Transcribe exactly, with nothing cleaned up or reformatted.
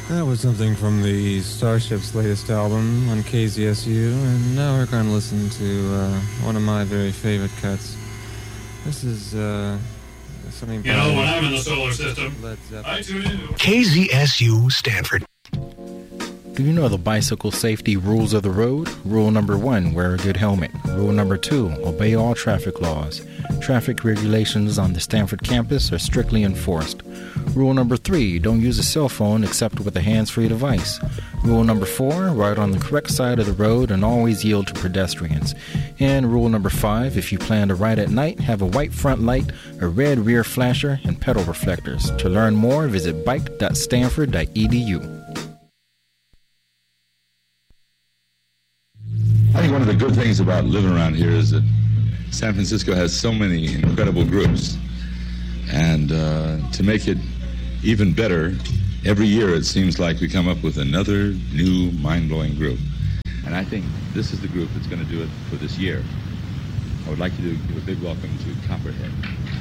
That was something from the Starship's latest album on K Z S U, and now we're going to listen to uh, one of my very favorite cuts. This is uh, something... You know, when I'm in the solar system, I tune in to... K Z S U Stanford. Do you know the bicycle safety rules of the road? Rule number one, wear a good helmet. Rule number two, obey all traffic laws. Traffic regulations on the Stanford campus are strictly enforced. Rule number three, don't use a cell phone except with a hands-free device. Rule number four, ride on the correct side of the road and always yield to pedestrians. And rule number five, if you plan to ride at night, have a white front light, a red rear flasher, and pedal reflectors. To learn more, visit bike dot stanford dot e d u. I think one of the good things about living around here is that San Francisco has so many incredible groups. And uh, to make it even better, every year it seems like we come up with another new mind-blowing group. And I think this is the group that's going to do it for this year. I would like you to give a big welcome to Copperhead.